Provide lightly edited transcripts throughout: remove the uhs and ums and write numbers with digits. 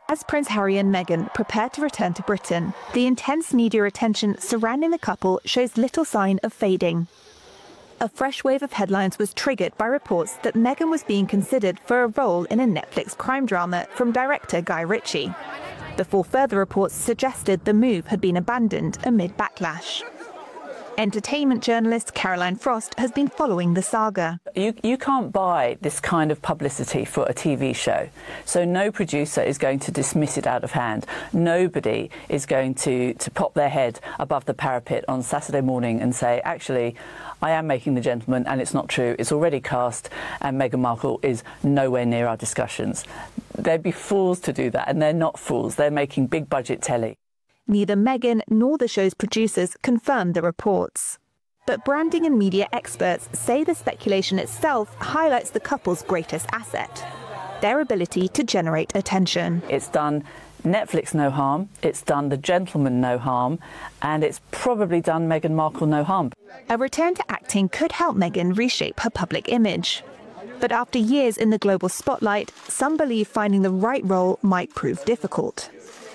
As Prince Harry and Meghan prepare to return to Britain, the intense media attention surrounding the couple shows little sign of fading. A fresh wave of headlines was triggered by reports that Meghan was being considered for a role in a Netflix crime drama from director Guy Ritchie, before further reports suggested the move had been abandoned amid backlash. Entertainment journalist Caroline Frost has been following the saga. You can't buy this kind of publicity for a TV show, so no producer is going to dismiss it out of hand. Nobody is going to pop their head above the parapet on Saturday morning and say, actually, I am making The Gentleman and it's not true, it's already cast and Meghan Markle is nowhere near our discussions. They'd be fools to do that, and they're not fools. They're making big budget telly. Neither Meghan nor the show's producers confirmed the reports. But branding and media experts say the speculation itself highlights the couple's greatest asset, their ability to generate attention. It's done Netflix no harm, it's done The Gentleman no harm, and it's probably done Meghan Markle no harm. A return to acting could help Meghan reshape her public image. But after years in the global spotlight, some believe finding the right role might prove difficult.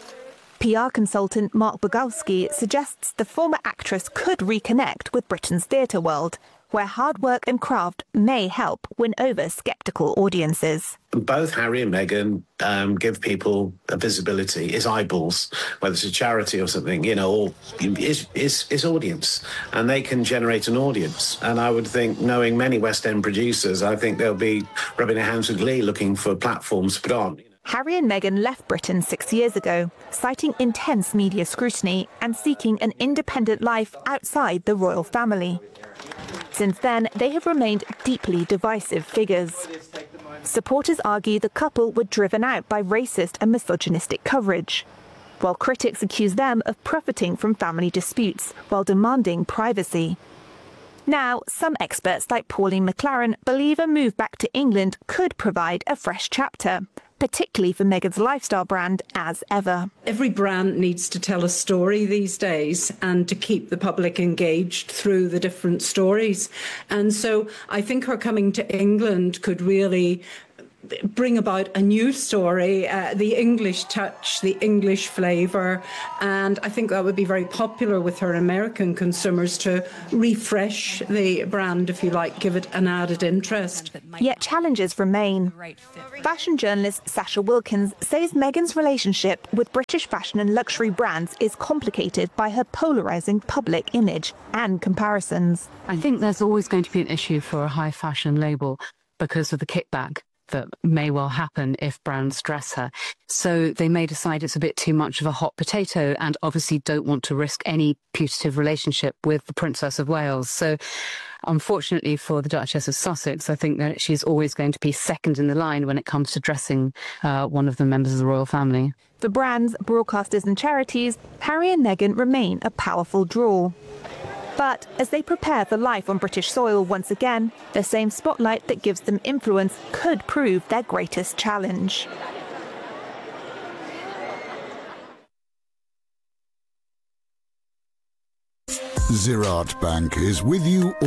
PR consultant Mark Bogalski suggests the former actress could reconnect with Britain's theatre world, where hard work and craft may help win over sceptical audiences. Both Harry and Meghan give people a visibility, is eyeballs, whether it's a charity or something, or is audience. And they can generate an audience. And I would think, knowing many West End producers, I think they'll be rubbing their hands with glee looking for platforms to put on. Harry and Meghan left Britain 6 years ago, citing intense media scrutiny and seeking an independent life outside the royal family. Since then, they have remained deeply divisive figures. Supporters argue the couple were driven out by racist and misogynistic coverage, while critics accuse them of profiting from family disputes while demanding privacy. Now, some experts like Pauline McLaren believe a move back to England could provide a fresh chapter, particularly for Meghan's lifestyle brand As Ever. Every brand needs to tell a story these days and to keep the public engaged through the different stories. And so I think her coming to England could really bring about a new story, the English touch, the English flavour, and I think that would be very popular with her American consumers to refresh the brand, if you like, give it an added interest. Yet challenges remain. Fashion journalist Sasha Wilkins says Meghan's relationship with British fashion and luxury brands is complicated by her polarising public image and comparisons. I think there's always going to be an issue for a high fashion label because of the kickback that may well happen if brands dress her. So they may decide it's a bit too much of a hot potato and obviously don't want to risk any putative relationship with the Princess of Wales. So unfortunately for the Duchess of Sussex, I think that she's always going to be second in the line when it comes to dressing one of the members of the royal family. For brands, broadcasters and charities, Harry and Meghan remain a powerful draw. But as they prepare for life on British soil once again, the same spotlight that gives them influence could prove their greatest challenge. Ziraat Bank is with you